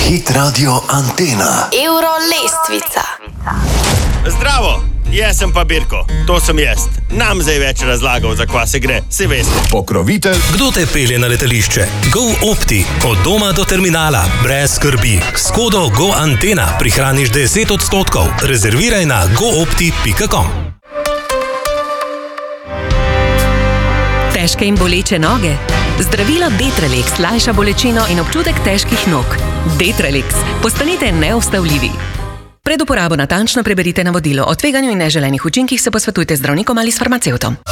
Hit Radio Antena. Euro lestvica. Zdravo, jaz sem pa Birko, to sem jaz. Nam zdaj več razlagal, za kva se gre, si veste. Pokrovitelj. Kdo te pelje na letališče? GoOpti. Od doma do terminala. Brez skrbi. S kodo GoAntena prihraniš 10%. Rezerviraj na goopti.com. Težke in boleče noge? Zdravilo Detralex lajša bolečino in občutek težkih nog. Detralex. Postanite neustavljivi. Pred uporabo natančno preberite navodilo. O tveganju in neželenih učinkih se posvetujte z zdravnikom ali s farmacevtom.